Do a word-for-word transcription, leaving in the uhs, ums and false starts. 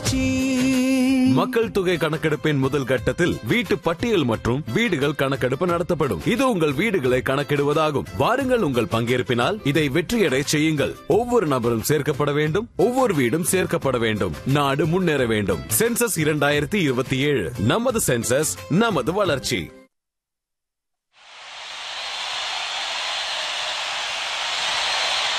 வளர்ச்சி. மக்கள் தொகை கணக்கெடுப்பின் முதல் கட்டத்தில் வீட்டு பட்டியல் மற்றும் வீடுகள் கணக்கெடுப்பு நடத்தப்படும். இது உங்கள் வீடுகளை கணக்கிடுவதாகும். வாருங்கள், உங்கள் பங்கேற்பினால் இதை வெற்றியடை செய்யுங்கள். ஒவ்வொரு நபரும் சேர்க்கப்பட வேண்டும், ஒவ்வொரு வீடும் சேர்க்கப்பட வேண்டும். நாடு முன்னேற வேண்டும். சென்சஸ் இரண்டாயிரத்தி இருபத்தி ஏழு, நமது சென்சஸ், நமது வளர்ச்சி.